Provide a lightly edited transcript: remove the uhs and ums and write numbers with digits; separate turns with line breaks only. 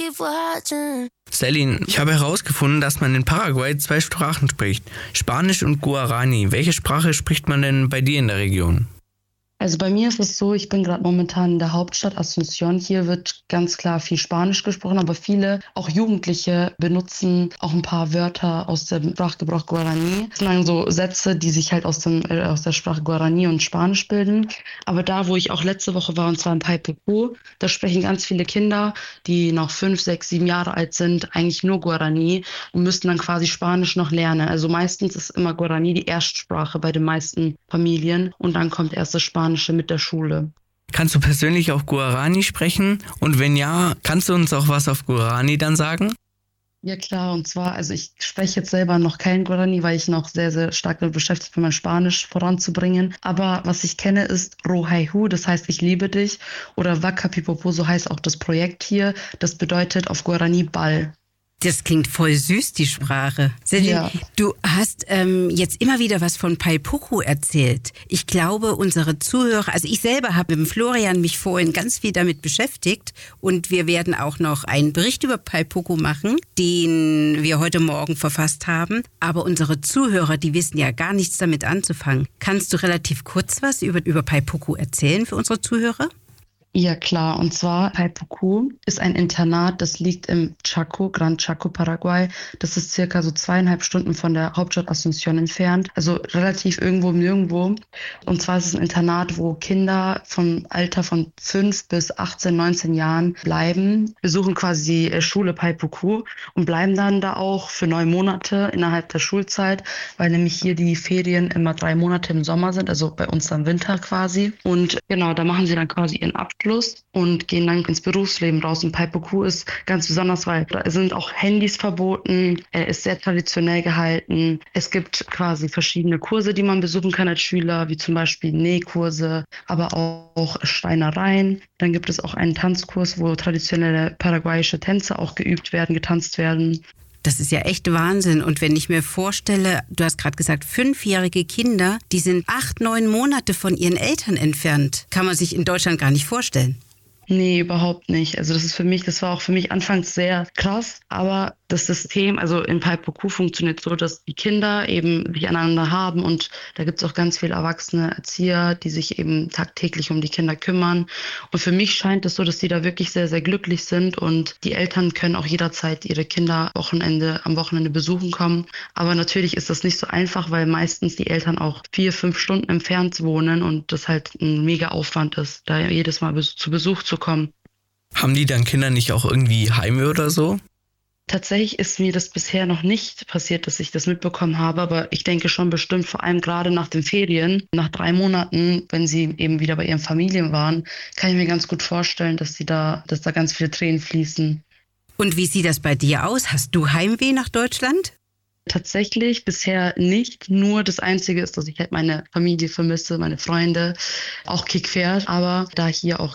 Celine, ich habe herausgefunden, dass man in Paraguay 2 Sprachen spricht. Spanisch und Guarani. Welche Sprache spricht man denn bei dir in der Region?
Also bei mir ist es so, ich bin gerade momentan in der Hauptstadt Asunción. Hier wird ganz klar viel Spanisch gesprochen, aber viele, auch Jugendliche, benutzen auch ein paar Wörter aus dem Sprachgebrauch Guarani. Das sind dann so Sätze, die sich halt aus der Sprache Guarani und Spanisch bilden. Aber da, wo ich auch letzte Woche war, und zwar in Paipuku, da sprechen ganz viele Kinder, die noch 5, 6, 7 Jahre alt sind, eigentlich nur Guarani und müssten dann quasi Spanisch noch lernen. Also meistens ist immer Guarani die Erstsprache bei den meisten Familien und dann kommt erst das Spanische mit der Schule.
Kannst du persönlich auch Guarani sprechen? Und wenn ja, kannst du uns auch was auf Guarani dann sagen?
Ja klar, und zwar, also ich spreche jetzt selber noch kein Guarani, weil ich noch sehr, sehr stark damit beschäftigt bin, mein Spanisch voranzubringen. Aber was ich kenne ist Rohaihu, das heißt ich liebe dich. Oder Wakapipopo, so heißt auch das Projekt hier. Das bedeutet auf Guarani Ball.
Das klingt voll süß, die Sprache. Celine,
Ja.
du hast jetzt immer wieder was von Paipuku erzählt. Ich glaube, unsere Zuhörer, also ich selber habe mit dem Florian mich vorhin ganz viel damit beschäftigt und wir werden auch noch einen Bericht über Paipuku machen, den wir heute Morgen verfasst haben. Aber unsere Zuhörer, die wissen ja gar nichts damit anzufangen. Kannst du relativ kurz was über Paipuku erzählen für unsere Zuhörer?
Ja klar, und zwar Paipuku ist ein Internat, das liegt im Chaco, Gran Chaco, Paraguay. Das ist circa so 2,5 Stunden von der Hauptstadt Asunción entfernt, also relativ irgendwo im Nirgendwo. Und zwar ist es ein Internat, wo Kinder vom Alter von 5 bis 18, 19 Jahren bleiben, besuchen quasi die Schule Paipuku und bleiben dann da auch für 9 Monate innerhalb der Schulzeit, weil nämlich hier die Ferien immer 3 Monate im Sommer sind, also bei uns dann Winter quasi. Und genau, da machen sie dann quasi ihren Abschluss und gehen dann ins Berufsleben raus. Und Paipuku ist ganz besonders, weil da sind auch Handys verboten, er ist sehr traditionell gehalten. Es gibt quasi verschiedene Kurse, die man besuchen kann als Schüler, wie zum Beispiel Nähkurse, aber auch Schreinereien. Dann gibt es auch einen Tanzkurs, wo traditionelle paraguayische Tänze auch geübt werden, getanzt werden.
Das ist ja echt Wahnsinn. Und wenn ich mir vorstelle, du hast gerade gesagt, 5-jährige Kinder, die sind 8, 9 Monate von ihren Eltern entfernt. Kann man sich in Deutschland gar nicht vorstellen.
Nee, überhaupt nicht. Also das war auch für mich anfangs sehr krass, aber das System, also in Paipuku funktioniert so, dass die Kinder eben sich aneinander haben und da gibt es auch ganz viele erwachsene Erzieher, die sich eben tagtäglich um die Kinder kümmern. Und für mich scheint es so, dass die da wirklich sehr, sehr glücklich sind und die Eltern können auch jederzeit ihre Kinder am Wochenende besuchen kommen. Aber natürlich ist das nicht so einfach, weil meistens die Eltern auch 4, 5 Stunden entfernt wohnen und das halt ein mega Aufwand ist, da jedes Mal zu Besuch zu kommen.
Haben die dann Kinder nicht auch irgendwie Heimweh oder so?
Tatsächlich ist mir das bisher noch nicht passiert, dass ich das mitbekommen habe, aber ich denke schon bestimmt, vor allem gerade nach den Ferien, nach 3 Monaten, wenn sie eben wieder bei ihren Familien waren, kann ich mir ganz gut vorstellen, dass da ganz viele Tränen fließen.
Und wie sieht das bei dir aus? Hast du Heimweh nach Deutschland?
Tatsächlich bisher nicht. Nur das Einzige ist, dass ich halt meine Familie vermisse, meine Freunde, auch Kickpferd. Aber da hier auch